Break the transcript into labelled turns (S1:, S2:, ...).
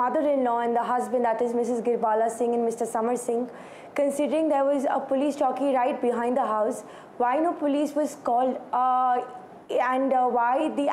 S1: mother-in-law and the husband, that is Mrs. Girbala Singh and Mr. Samar Singh, considering there was a police chowki right behind the house, why no police was called, and why the